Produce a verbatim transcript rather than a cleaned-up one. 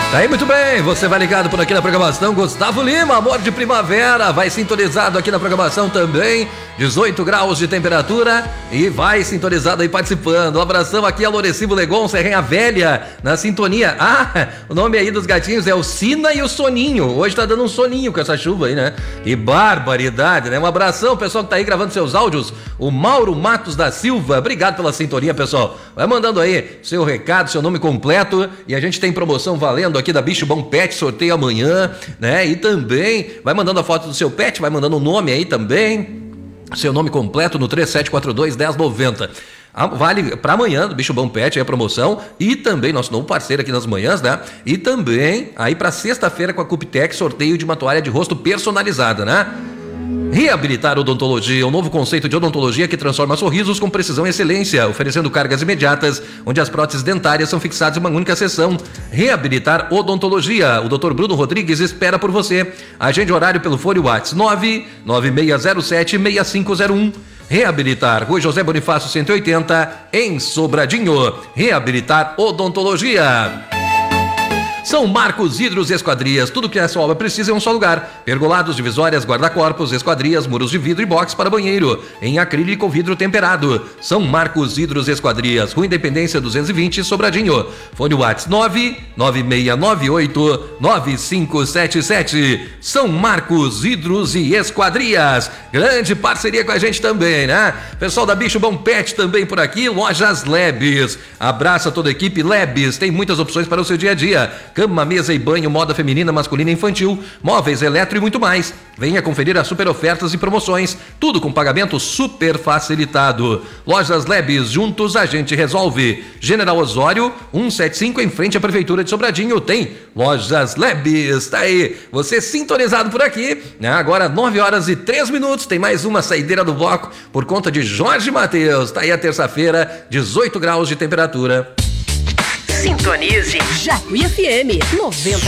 Tá aí, muito bem, você vai ligado por aqui na programação. Gustavo Lima, Amor de Primavera, vai sintonizado aqui na programação também, dezoito graus de temperatura e vai sintonizado aí participando. Um abração aqui a Lorecibo Legon, Serrinha Velha, na sintonia. Ah, o nome aí dos gatinhos é o Sina e o Soninho. Hoje tá dando um soninho com essa chuva aí, né? Que barbaridade, né? Um abração, pessoal que tá aí gravando seus áudios. O Mauro Matos da Silva, obrigado pela sintonia, pessoal. Vai mandando aí seu recado, seu nome completo, e a gente tem promoção valendo aqui da Bicho Bom Pet, sorteio amanhã, né? E também vai mandando a foto do seu pet, vai mandando o nome aí também, seu nome completo no três sete quatro dois, um zero nove zero. Vale para amanhã do Bicho Bom Pet, aí a promoção, e também nosso novo parceiro aqui nas manhãs, né? E também aí para sexta-feira com a Cuptec, sorteio de uma toalha de rosto personalizada, né? Reabilitar Odontologia, um novo conceito de odontologia que transforma sorrisos com precisão e excelência, oferecendo cargas imediatas, onde as próteses dentárias são fixadas em uma única sessão. Reabilitar Odontologia, o doutor Bruno Rodrigues espera por você. Agende horário pelo fone WhatsApp nove nove seis zero sete seis cinco zero um. Reabilitar, Rua José Bonifácio cento e oitenta, em Sobradinho. Reabilitar Odontologia. São Marcos Hidros Esquadrias, tudo que a sua obra precisa em um só lugar. Pergolados, divisórias, guarda-corpos, esquadrias, muros de vidro e box para banheiro, em acrílico ou vidro temperado. São Marcos Hidros Esquadrias, Rua Independência duzentos e vinte, Sobradinho. Fone WhatsApp nove nove seis nove oito nove cinco sete sete. São Marcos Hidros e Esquadrias, grande parceria com a gente também, né? Pessoal da Bicho Bom Pet também por aqui, Lojas Lebes. Abraça toda a equipe Lebes, tem muitas opções para o seu dia a dia. Cama, mesa e banho, moda feminina, masculina e infantil, móveis, eletro e muito mais. Venha conferir as super ofertas e promoções, tudo com pagamento super facilitado. Lojas Lebes, juntos a gente resolve. General Osório, cento e setenta e cinco, em frente à Prefeitura de Sobradinho, tem Lojas Lebes. Tá aí, você sintonizado por aqui, né? Agora nove horas e três minutos, tem mais uma saideira do bloco por conta de Jorge Mateus. Tá aí a terça-feira, dezoito graus de temperatura. Sintonize Jacuí F M noventa